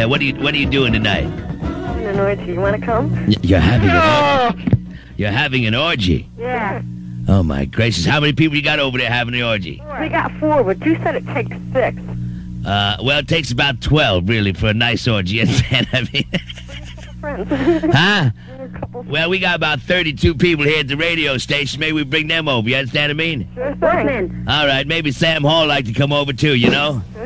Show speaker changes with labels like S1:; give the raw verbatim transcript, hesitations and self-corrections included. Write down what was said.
S1: What are you What are you doing tonight?
S2: Having an orgy. You want to come?
S1: Y- You're having an orgy. You're having an orgy.
S2: Yeah.
S1: Oh my gracious! How many people you got over there having the orgy?
S2: We got four, but you said it takes six.
S1: Uh, well, it takes about twelve, really, for a nice orgy. I mean,
S2: Friends.
S1: huh?
S2: A couple.
S1: Well, we got about thirty-two people here at the radio station. Maybe we bring them over. You understand what I mean?
S2: Sure thing.
S1: All right, maybe Sam Hall like to come over too. You know?